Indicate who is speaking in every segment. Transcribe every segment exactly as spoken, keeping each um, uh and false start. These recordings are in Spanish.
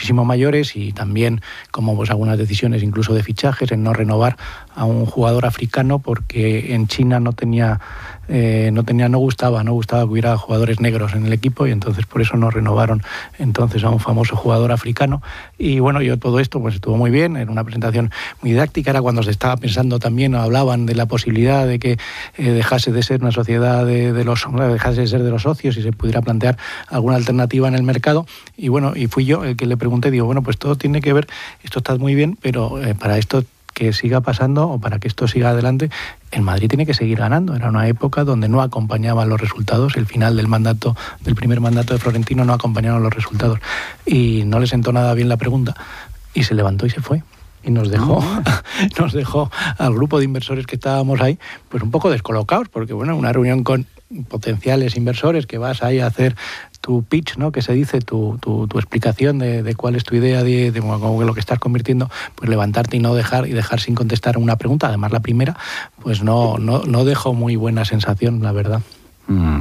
Speaker 1: muchísimo mayores, y también como pues algunas decisiones incluso de fichajes en no renovar a un jugador africano porque en China no tenía eh, no tenía no gustaba no gustaba que hubiera jugadores negros en el equipo, y entonces por eso no renovaron entonces a un famoso jugador africano. Y bueno, yo todo esto pues estuvo muy bien, era una presentación muy didáctica, era cuando se estaba pensando también, hablaban de la posibilidad de que eh, dejase de ser una sociedad de, de los dejase de ser de los socios y se pudiera plantear alguna alternativa en el mercado. Y bueno, y fui yo el que le pregunté, digo, bueno, pues todo tiene que ver, esto está muy bien, pero eh, para esto que siga pasando o para que esto siga adelante, el Madrid tiene que seguir ganando. Era una época donde no acompañaban los resultados, el final del mandato, del primer mandato de Florentino no acompañaron los resultados, y no le sentó nada bien la pregunta, y se levantó y se fue. Y nos dejó, no. nos dejó al grupo de inversores que estábamos ahí, pues un poco descolocados, porque bueno, una reunión con potenciales inversores que vas ahí a hacer tu pitch, ¿no? Que se dice, tu, tu, tu explicación de, de cuál es tu idea, de, de, de lo que estás convirtiendo, pues levantarte y no dejar y dejar sin contestar una pregunta, además la primera, pues no, no, no dejó muy buena sensación, la verdad.
Speaker 2: Mm.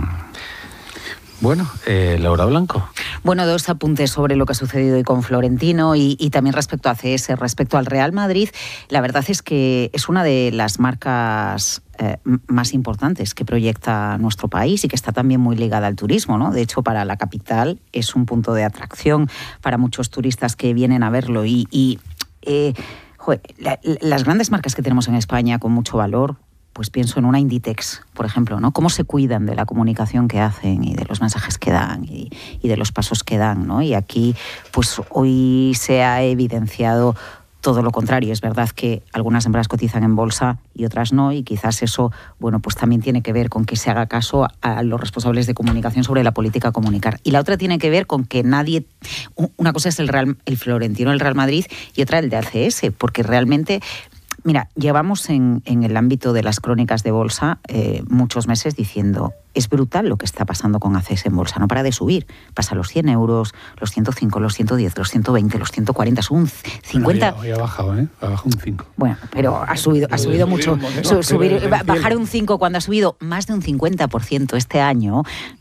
Speaker 2: Bueno, eh, Laura Blanco.
Speaker 3: Bueno, dos apuntes sobre lo que ha sucedido hoy con Florentino y, y también respecto a C S, respecto al Real Madrid. La verdad es que es una de las marcas eh, más importantes que proyecta nuestro país y que está también muy ligada al turismo, ¿no? De hecho, para la capital es un punto de atracción para muchos turistas que vienen a verlo y, y eh, joder, la, las grandes marcas que tenemos en España con mucho valor, pues pienso en una Inditex, por ejemplo, ¿no? Cómo se cuidan de la comunicación que hacen y de los mensajes que dan y, y de los pasos que dan, ¿no? Y aquí, pues hoy se ha evidenciado todo lo contrario. Es verdad que algunas empresas cotizan en bolsa y otras no, y quizás eso, bueno, pues también tiene que ver con que se haga caso a los responsables de comunicación sobre la política a comunicar. Y la otra tiene que ver con que nadie... Una cosa es el, Real, el Florentino, el Real Madrid, y otra el de A C S, porque realmente... Mira, llevamos en, en el ámbito de las crónicas de bolsa eh, muchos meses diciendo, es brutal lo que está pasando con A C S en bolsa, no para de subir, pasa los cien euros, los ciento cinco, los ciento diez, los ciento veinte, los ciento cuarenta, es un cincuenta...
Speaker 2: Bueno, hoy ha bajado, ¿eh? Ha bajado un cinco.
Speaker 3: Bueno, pero ha subido, ha subido mucho. Su, subir, bajar un cinco cuando ha subido más de un cincuenta por ciento este año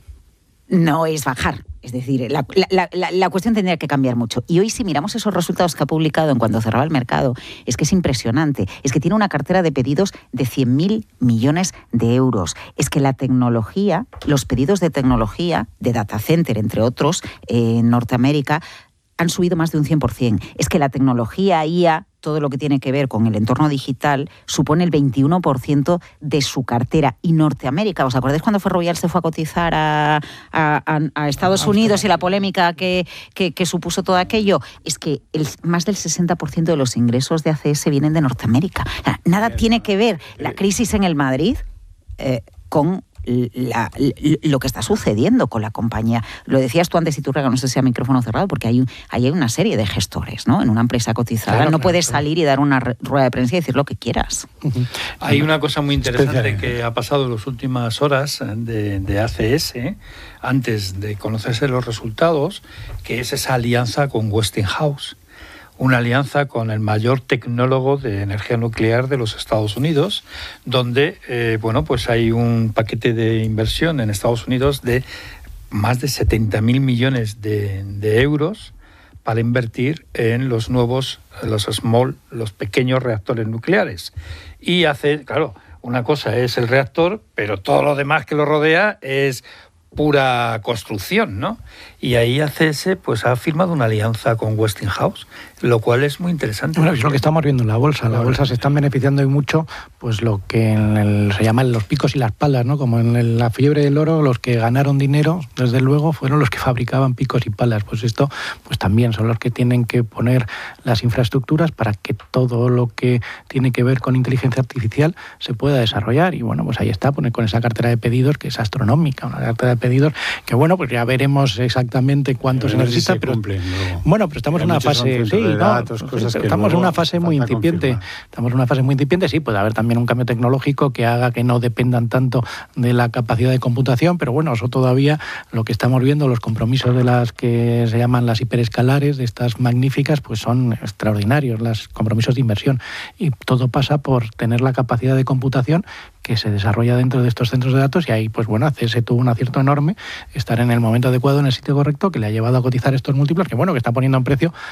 Speaker 3: no es bajar. Es decir, la, la, la, la cuestión tendría que cambiar mucho. Y hoy, si miramos esos resultados que ha publicado en cuanto cerraba el mercado, es que es impresionante. Es que tiene una cartera de pedidos de cien mil millones de euros. Es que la tecnología, los pedidos de tecnología, de data center, entre otros, eh, en Norteamérica, han subido más de un cien por ciento. Es que la tecnología I A, todo lo que tiene que ver con el entorno digital, supone el veintiuno por ciento de su cartera. Y Norteamérica, ¿os acordáis cuando Ferrovial se fue a cotizar a, a, a Estados Unidos y la polémica que, que, que supuso todo aquello? Es que el, más del sesenta por ciento de los ingresos de A C S vienen de Norteamérica. Nada tiene que ver la crisis en el Madrid eh, con... La, lo que está sucediendo con la compañía. Lo decías tú antes, y tú no sé si a micrófono cerrado, porque hay, un, hay una serie de gestores, ¿no? En una empresa cotizada. Claro, no claro, puedes claro. salir y dar una rueda de prensa y decir lo que quieras.
Speaker 4: Uh-huh. Hay una cosa muy interesante que ha pasado en las últimas horas de, de A C S, antes de conocerse los resultados, que es esa alianza con Westinghouse. Una alianza con el mayor tecnólogo de energía nuclear de los Estados Unidos, donde eh, bueno, pues hay un paquete de inversión en Estados Unidos de más de setenta mil millones de, de euros para invertir en los nuevos, los small, los pequeños reactores nucleares. Y hace, claro, una cosa es el reactor, pero todo lo demás que lo rodea es pura construcción, ¿no? Y ahí A C S pues ha firmado una alianza con Westinghouse, lo cual es muy interesante.
Speaker 1: Bueno, es lo que estamos viendo en la bolsa. La bolsa se están beneficiando hoy mucho, pues lo que en el, se llaman los picos y las palas, ¿no? Como en el, la fiebre del oro, los que ganaron dinero, desde luego, fueron los que fabricaban picos y palas. Pues esto, pues también son los que tienen que poner las infraestructuras para que todo lo que tiene que ver con inteligencia artificial se pueda desarrollar. Y bueno, pues ahí está, poner con esa cartera de pedidos que es astronómica, una cartera de pedidos que bueno, pues ya veremos exactamente cuánto se necesita, si se pero cumplen, no. Bueno, pero estamos en una fase, sí, no, datos, cosas estamos en una fase muy incipiente, confirmar. estamos en una fase muy incipiente, sí, puede haber también un cambio tecnológico que haga que no dependan tanto de la capacidad de computación, pero bueno, eso todavía lo que estamos viendo, los compromisos de las que se llaman las hiperescalares, de estas magníficas, pues son extraordinarios, los compromisos de inversión, y todo pasa por tener la capacidad de computación que se desarrolla dentro de estos centros de datos, y ahí, pues bueno, A C S tuvo un acierto enorme, estar en el momento adecuado, en el sitio correcto, que le ha llevado a cotizar estos múltiplos, que bueno, que está poniendo en precio